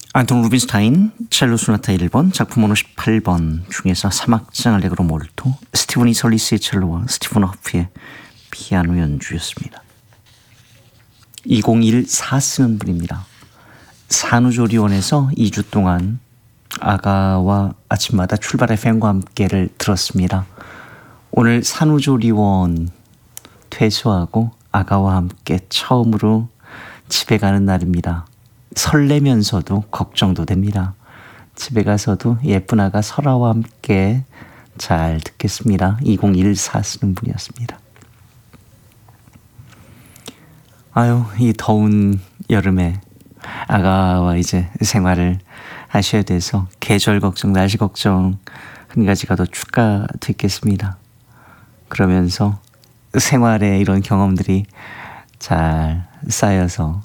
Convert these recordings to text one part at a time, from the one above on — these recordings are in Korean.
안톤 루빈스타인 첼로 소나타 1번 작품 번호 18번 중에서 3악장 알레그로 몰토 스티븐 이설리스의 첼로와 스티븐 허프의 피아노 연주였습니다. 2014 쓰는 분입니다. 산후조리원에서 2주 동안 아가와 아침마다 출발 FM과 함께를 들었습니다. 오늘 산후조리원 퇴소하고 아가와 함께 처음으로 집에 가는 날입니다. 설레면서도 걱정도 됩니다. 집에 가서도 예쁜 아가 설아와 함께 잘 듣겠습니다. 2014 쓰는 분이었습니다. 아유, 이 더운 여름에 아가와 이제 생활을 하셔야 돼서 계절 걱정, 날씨 걱정 한 가지가 더 추가됐겠습니다. 그러면서 생활에 이런 경험들이 잘 쌓여서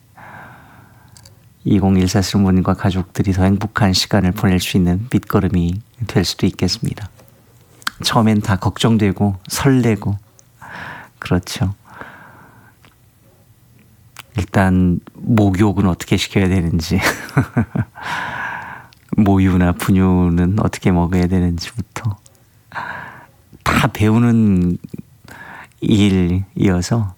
2014 쓰는 분과 가족들이 더 행복한 시간을 보낼 수 있는 밑거름이 될 수도 있겠습니다. 처음엔 다 걱정되고 설레고 그렇죠. 일단 목욕은 어떻게 시켜야 되는지 모유나 분유는 어떻게 먹어야 되는지부터 다 배우는 일이어서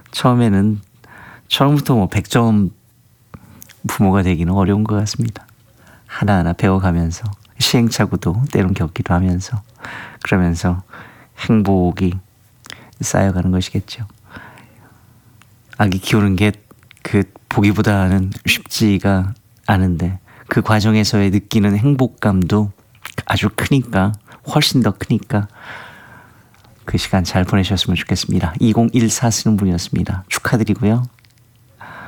처음부터 뭐 100점 부모가 되기는 어려운 것 같습니다. 하나하나 배워가면서 시행착오도 때론 겪기도 하면서 그러면서 행복이 쌓여가는 것이겠죠. 아기 키우는 게 그 보기보다는 쉽지가 않은데 그 과정에서의 느끼는 행복감도 아주 크니까 훨씬 더 크니까 그 시간 잘 보내셨으면 좋겠습니다. 2014 쓰는 분이었습니다. 축하드리고요.